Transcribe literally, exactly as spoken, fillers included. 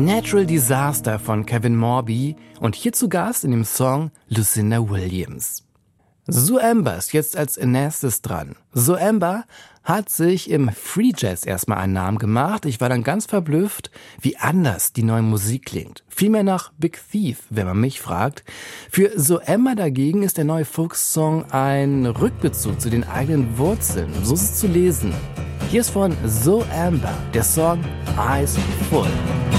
Natural Disaster von Kevin Morby und hier zu Gast in dem Song Lucinda Williams. Sue Amber ist jetzt als nächstes dran. Sue Amber hat sich im Free Jazz erstmal einen Namen gemacht. Ich war dann ganz verblüfft, wie anders die neue Musik klingt. Vielmehr nach Big Thief, wenn man mich fragt. Für Sue Amber dagegen ist der neue Folksong ein Rückbezug zu den eigenen Wurzeln. So ist es zu lesen. Hier ist von Sue Amber der Song Eyes Full.